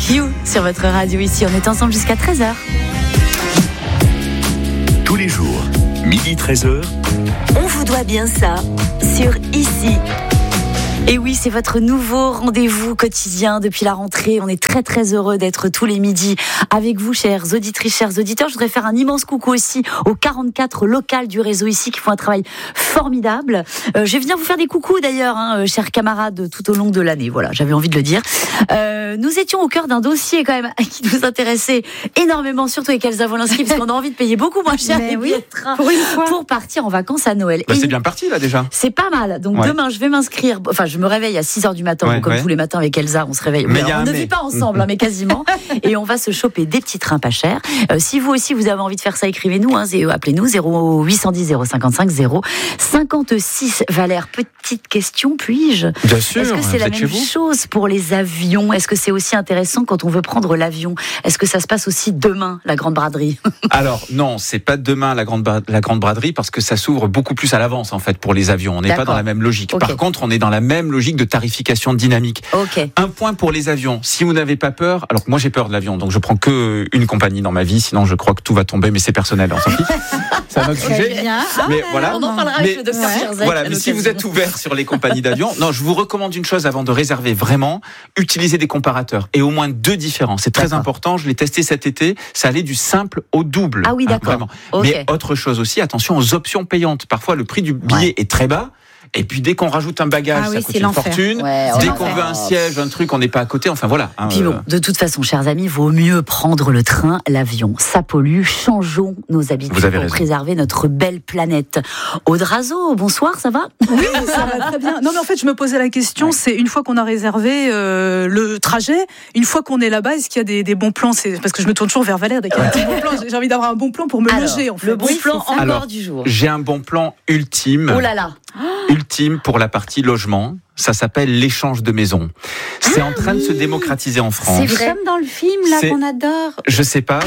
You sur votre radio ici. On est ensemble jusqu'à 13h. Tous les jours, midi 13h. On vous doit bien ça sur Ici. Et oui, c'est votre nouveau rendez-vous quotidien depuis la rentrée. On est très très heureux d'être tous les midis avec vous, chères auditrices, chers auditeurs. Je voudrais faire un immense coucou aussi aux 44 locales du réseau ici qui font un travail formidable. Je vais venir vous faire des coucous d'ailleurs, chers camarades, tout au long de l'année. Voilà, j'avais envie de le dire. Nous étions au cœur d'un dossier quand même qui nous intéressait énormément, surtout avec Elsa Wolinski, parce qu'on a envie de payer beaucoup moins cher les billets de train pour partir en vacances à Noël. C'est bien parti là déjà. C'est pas mal. Donc demain, je vais m'inscrire. Enfin, je me réveille à 6h du matin, comme tous les matins avec Elsa, on se réveille. On ne vit pas ensemble, mais quasiment. Et on va se choper des petits trains pas chers. Si vous aussi, vous avez envie de faire ça, écrivez-nous, appelez-nous 0810 055 056. Valère, petite question, puis-je ? Bien sûr. Est-ce que c'est la même chose pour les avions ? Est-ce que c'est aussi intéressant quand on veut prendre l'avion ? Est-ce que ça se passe aussi demain, la grande braderie ? Alors non, c'est pas demain la grande braderie parce que ça s'ouvre beaucoup plus à l'avance en fait pour les avions. On n'est pas dans la même logique. Okay. Par contre, on est dans la même logique de tarification dynamique. Okay. Un point pour les avions. Si vous n'avez pas peur, alors moi j'ai peur de l'avion, donc je prends que une compagnie dans ma vie, sinon je crois que tout va tomber, mais c'est personnel, on s'en fiche. C'est un autre sujet. Mais voilà. On en parlera avec le docteur Scherzek. Voilà, mais si vous êtes ouvert sur les compagnies d'avions, non, je vous recommande une chose avant de réserver vraiment, utilisez des comparateurs et au moins 2 différents. C'est très important. Je l'ai testé cet été. Ça allait du simple au double. Ah oui, d'accord. Vraiment. Okay. Mais autre chose aussi, attention aux options payantes. Parfois, le prix du billet est très bas. Et puis dès qu'on rajoute un bagage, ça coûte une fortune. Dès qu'on veut un siège, un truc, on n'est pas à côté. Enfin voilà. Puis bon, de toute façon, chers amis, vaut mieux prendre le train, l'avion. Ça pollue. Changeons nos habitudes pour préserver notre belle planète. Aude Razo, bonsoir, ça va ? Oui, ça va très bien. Non, mais en fait, je me posais la question. C'est une fois qu'on a réservé le trajet, une fois qu'on est là-bas, est-ce qu'il y a des bons plans ? C'est parce que je me tourne toujours vers Valère. Dès qu'il y a un bon plan, j'ai envie d'avoir un bon plan pour me loger. En fait. Le bon plan encore du jour. J'ai un bon plan ultime. Oh là là. Ultime pour la partie logement, ça s'appelle l'échange de maisons. C'est en train de se démocratiser en France. C'est vrai. Comme dans le film là qu'on adore. Je sais pas,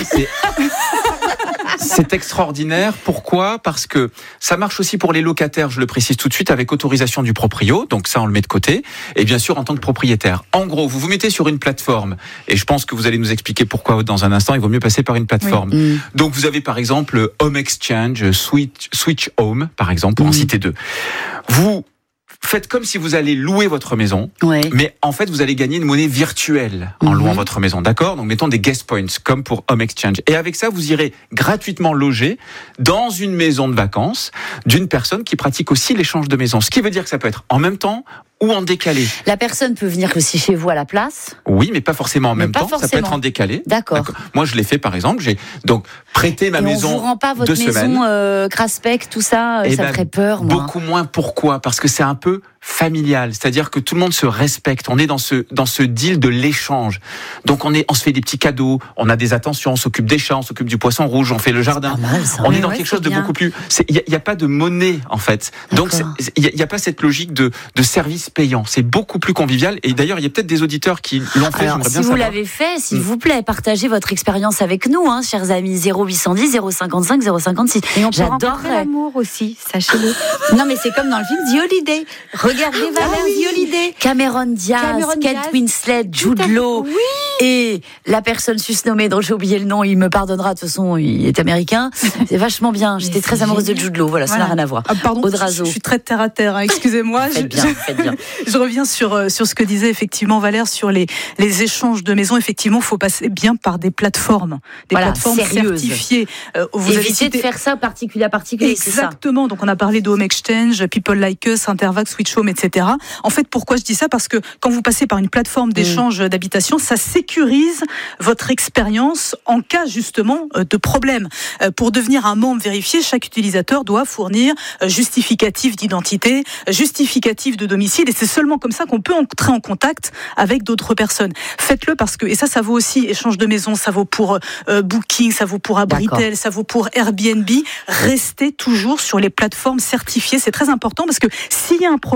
c'est extraordinaire. Pourquoi ? Parce que ça marche aussi pour les locataires, je le précise tout de suite, avec autorisation du proprio, donc ça on le met de côté, et bien sûr en tant que propriétaire. En gros, vous vous mettez sur une plateforme, et je pense que vous allez nous expliquer pourquoi dans un instant, il vaut mieux passer par une plateforme. Oui. Donc vous avez par exemple Home Exchange, Switch Home, par exemple, pour en citer 2. Vous faites comme si vous allez louer votre maison, mais en fait, vous allez gagner une monnaie virtuelle en louant votre maison, d'accord ? Donc, mettons des guest points, comme pour Home Exchange. Et avec ça, vous irez gratuitement loger dans une maison de vacances d'une personne qui pratique aussi l'échange de maisons. Ce qui veut dire que ça peut être en même temps ou en décalé. La personne peut venir aussi chez vous à la place ? Oui, mais pas forcément en même temps. Ça peut être en décalé. D'accord. Moi, je l'ai fait, par exemple. J'ai donc prêté ma maison 2 semaines. On vous rend pas votre maison Craspec, tout ça, ça me ferait peur, moi. Beaucoup moins. Pourquoi ? Parce que c'est un peu familial, c'est-à-dire que tout le monde se respecte. On est dans ce deal de l'échange. Donc on se fait des petits cadeaux, on a des attentions, on s'occupe des chats, on s'occupe du poisson rouge, on fait le jardin. C'est pas mal, ça. On est dans quelque chose de beaucoup plus. Il y a pas de monnaie en fait. Donc il y a pas cette logique de service payant. C'est beaucoup plus convivial. Et d'ailleurs il y a peut-être des auditeurs qui l'ont fait. Alors, si vous l'avez fait, s'il vous plaît, partagez votre expérience avec nous, chers amis. 0810 055 056. Et on peut rencontrer l'amour aussi, sachez-le. Non mais c'est comme dans le film The Holiday. Regardez Valère, The Holiday. Cameron Diaz, Kate Winslet, Jude Law et la personne susnommée dont j'ai oublié le nom, il me pardonnera, de toute façon il est américain. C'est vachement bien. J'étais très amoureuse de Jude Law. Voilà, ça n'a rien à voir. Pardon, je suis très terre à terre. Excusez-moi. Faites bien. Je reviens sur ce que disait effectivement Valère sur les échanges de maisons. Effectivement, il faut passer bien par des plateformes plateformes sérieuses. Certifiées. Évitez de faire ça particulier à particulier. Exactement. C'est ça. Donc on a parlé de Home Exchange, People Like Us, Intervax, Switch Home, etc. En fait, pourquoi je dis ça ? Parce que quand vous passez par une plateforme d'échange d'habitation, ça sécurise votre expérience en cas justement de problème. Pour devenir un membre vérifié, chaque utilisateur doit fournir justificatif d'identité, justificatif de domicile, et c'est seulement comme ça qu'on peut entrer en contact avec d'autres personnes. Faites-le parce que, et ça vaut aussi échange de maison, ça vaut pour Booking, ça vaut pour Abritel, ça vaut pour Airbnb. Restez toujours sur les plateformes certifiées, c'est très important parce que s'il y a un problème,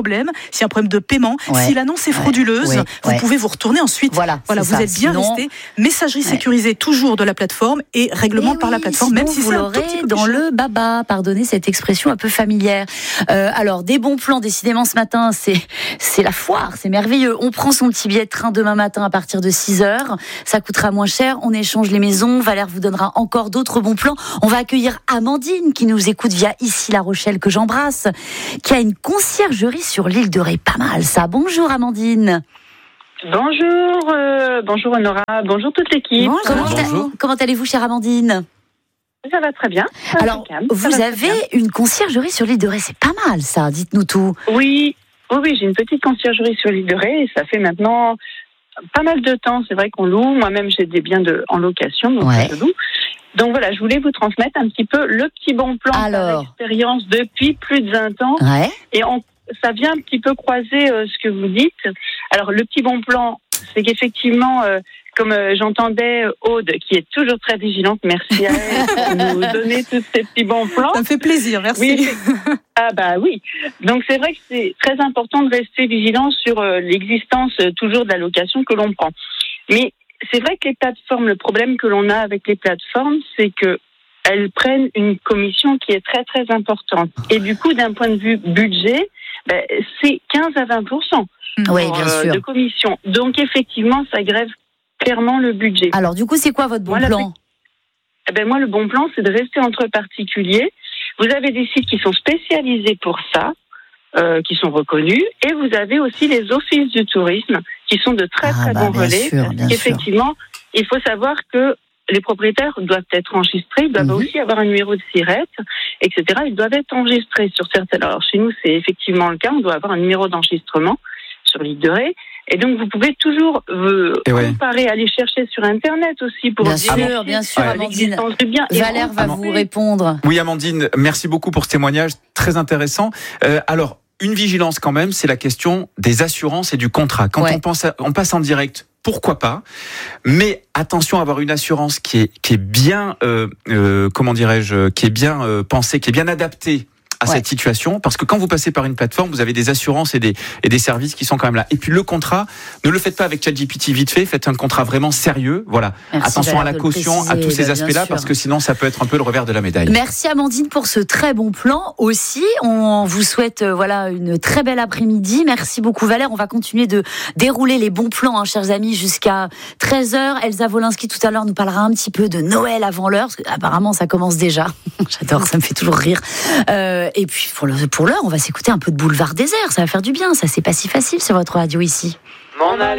problème, s'il y a un problème de paiement, si l'annonce est frauduleuse, vous pouvez vous retourner ensuite. Voilà, vous êtes bien resté. Messagerie sécurisée toujours de la plateforme et règlement par la plateforme, même si vous l'aurez dans le baba. Pardonnez cette expression un peu familière. Alors, des bons plans, décidément, ce matin, c'est la foire, c'est merveilleux. On prend son petit billet de train demain matin à partir de 6h. Ça coûtera moins cher. On échange les maisons. Valère vous donnera encore d'autres bons plans. On va accueillir Amandine qui nous écoute via ici La Rochelle, que j'embrasse, qui a une conciergerie sur l'île de Ré. Pas mal ça. Bonjour Amandine. Bonjour Honora, bonjour toute l'équipe. Comment allez-vous, chère Amandine ? Ça va très bien. Alors, vous avez une conciergerie sur l'île de Ré, c'est pas mal ça, dites-nous tout. Oui, j'ai une petite conciergerie sur l'île de Ré et ça fait maintenant pas mal de temps, c'est vrai qu'on loue. Moi-même, j'ai des biens en location, donc je loue. Donc voilà, je voulais vous transmettre un petit peu le petit bon plan par expérience depuis plus de 20 ans. Et ça vient un petit peu croiser ce que vous dites. Alors, le petit bon plan, c'est qu'effectivement, comme j'entendais Aude, qui est toujours très vigilante, merci à elle pour nous donner tous ces petits bons plans. Ça me fait plaisir, merci. Oui. Donc, c'est vrai que c'est très important de rester vigilant sur l'existence toujours de la location que l'on prend. Mais c'est vrai que les plateformes, le problème que l'on a avec les plateformes, c'est que elles prennent une commission qui est très, très importante. Et du coup, d'un point de vue budget, c'est 15 à 20% de commission. Donc, effectivement, ça grève clairement le budget. Alors, du coup, c'est quoi votre bon plan ? Moi, le bon plan, c'est de rester entre particuliers. Vous avez des sites qui sont spécialisés pour ça, qui sont reconnus, et vous avez aussi les offices du tourisme, qui sont de très, très bons relais. Effectivement, il faut savoir que les propriétaires doivent être enregistrés, ils doivent aussi avoir un numéro de SIRET, etc. Ils doivent être enregistrés sur certaines... Alors, chez nous, c'est effectivement le cas, on doit avoir un numéro d'enregistrement sur l'île de Ré. Et donc, vous pouvez toujours comparer, aller chercher sur Internet aussi pour bien sûr, Amandine. Valère va vous répondre. Oui, Amandine, merci beaucoup pour ce témoignage très intéressant. Alors, une vigilance quand même, c'est la question des assurances et du contrat. Quand on passe en direct, pourquoi pas ? Mais attention à avoir une assurance qui est bien, qui est bien pensée, qui est bien adaptée à cette situation, parce que quand vous passez par une plateforme, vous avez des assurances et des services qui sont quand même là. Et puis le contrat, ne le faites pas avec ChatGPT vite fait, faites un contrat vraiment sérieux. Voilà. Merci, attention à la caution, à tous ces aspects-là, parce que sinon ça peut être un peu le revers de la médaille. Merci Amandine pour ce très bon plan aussi. On vous souhaite une très belle après-midi. Merci beaucoup Valère. On va continuer de dérouler les bons plans, chers amis, jusqu'à 13h. Elsa Wolinski tout à l'heure nous parlera un petit peu de Noël avant l'heure, parce qu'apparemment ça commence déjà. J'adore, ça me fait toujours rire. Et puis pour l'heure, on va s'écouter un peu de Boulevard Désert. Ça va faire du bien, ça c'est pas si facile sur votre radio ici.